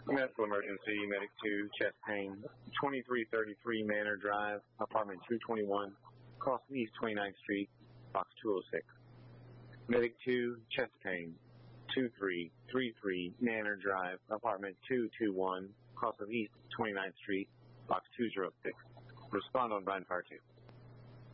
Medical emergency, Medic 2, chest pain, 2333 Manor Drive, apartment 221, across East 29th Street, box 206. Medic 2, chest pain, 2333 Manor Drive, apartment 221, across East 29th Street, box 206. Respond on Vine Fire 2.